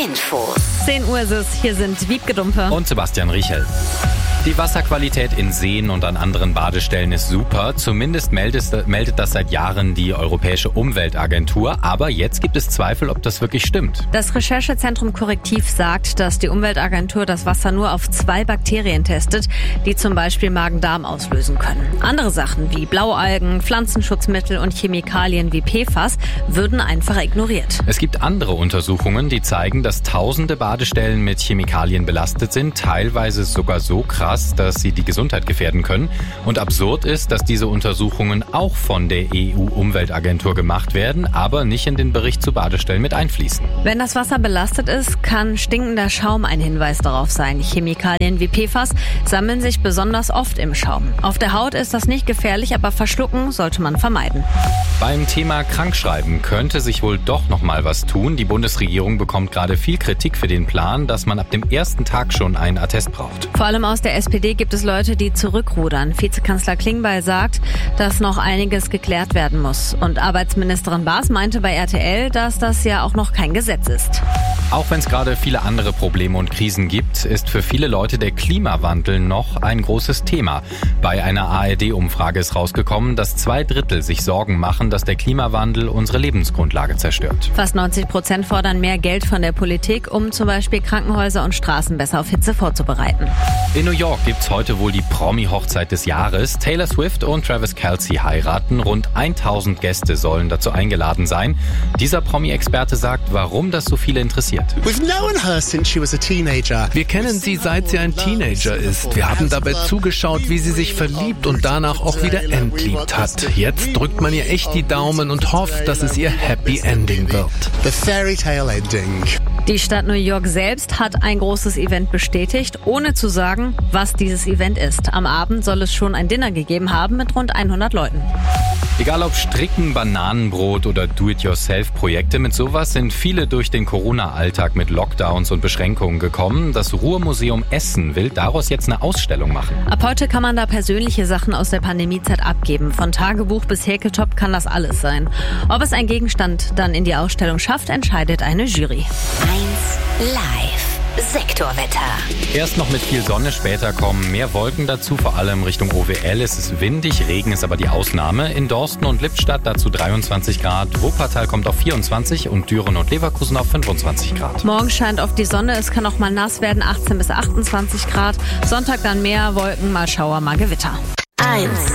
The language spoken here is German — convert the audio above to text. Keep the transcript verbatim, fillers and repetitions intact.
Infos. zehn Uhr ist es, hier sind Wiebke Dumpe und Sebastian Riechel. Die Wasserqualität in Seen und an anderen Badestellen ist super. Zumindest meldet, meldet das seit Jahren die Europäische Umweltagentur. Aber jetzt gibt es Zweifel, ob das wirklich stimmt. Das Recherchezentrum Korrektiv sagt, dass die Umweltagentur das Wasser nur auf zwei Bakterien testet, die zum Beispiel Magen-Darm auslösen können. Andere Sachen wie Blaualgen, Pflanzenschutzmittel und Chemikalien wie P F A S würden einfach ignoriert. Es gibt andere Untersuchungen, die zeigen, dass tausende Badestellen mit Chemikalien belastet sind, teilweise sogar so krass, dass sie die Gesundheit gefährden können. Und absurd ist, dass diese Untersuchungen auch von der E U-Umweltagentur gemacht werden, aber nicht in den Bericht zu Badestellen mit einfließen. Wenn das Wasser belastet ist, kann stinkender Schaum ein Hinweis darauf sein. Chemikalien wie P F A S sammeln sich besonders oft im Schaum. Auf der Haut ist das nicht gefährlich, aber verschlucken sollte man vermeiden. Beim Thema Krankschreiben könnte sich wohl doch noch mal was tun. Die Bundesregierung bekommt gerade viel Kritik für den Plan, dass man ab dem ersten Tag schon einen Attest braucht. Vor allem aus der S P D gibt es Leute, die zurückrudern. Vizekanzler Klingbeil sagt, dass noch einiges geklärt werden muss. Und Arbeitsministerin Baas meinte bei R T L, dass das ja auch noch kein Gesetz ist. Auch wenn es gerade viele andere Probleme und Krisen gibt, ist für viele Leute der Klimawandel noch ein großes Thema. Bei einer A R D-Umfrage ist rausgekommen, dass zwei Drittel sich Sorgen machen, dass der Klimawandel unsere Lebensgrundlage zerstört. Fast neunzig Prozent fordern mehr Geld von der Politik, um zum Beispiel Krankenhäuser und Straßen besser auf Hitze vorzubereiten. In New York gibt's heute wohl die Promi-Hochzeit des Jahres. Taylor Swift und Travis Kelce heiraten. Rund tausend Gäste sollen dazu eingeladen sein. Dieser Promi-Experte sagt, warum das so viele interessiert. Wir kennen sie, seit sie ein Teenager ist. Wir haben dabei zugeschaut, wie sie sich verliebt und danach auch wieder entliebt hat. Jetzt drückt man ihr echt die Daumen und hofft, dass es ihr Happy Ending wird. The fairy tale ending. Die Stadt New York selbst hat ein großes Event bestätigt, ohne zu sagen, was dieses Event ist. Am Abend soll es schon ein Dinner gegeben haben mit rund hundert Leuten. Egal ob Stricken, Bananenbrot oder Do-it-yourself-Projekte, mit sowas sind viele durch den Corona-Alltag mit Lockdowns und Beschränkungen gekommen. Das Ruhrmuseum Essen will daraus jetzt eine Ausstellung machen. Ab heute kann man da persönliche Sachen aus der Pandemiezeit abgeben. Von Tagebuch bis Häkeltop kann das alles sein. Ob es ein Gegenstand dann in die Ausstellung schafft, entscheidet eine Jury. eins Live. Sektorwetter. Erst noch mit viel Sonne, später kommen mehr Wolken dazu, vor allem Richtung O W L. Es ist windig, Regen ist aber die Ausnahme. In Dorsten und Lippstadt dazu dreiundzwanzig Grad, Wuppertal kommt auf vierundzwanzig und Düren und Leverkusen auf fünfundzwanzig Grad. Morgen scheint oft die Sonne, es kann auch mal nass werden, achtzehn bis achtundzwanzig Grad. Sonntag dann mehr Wolken, mal Schauer, mal Gewitter. eins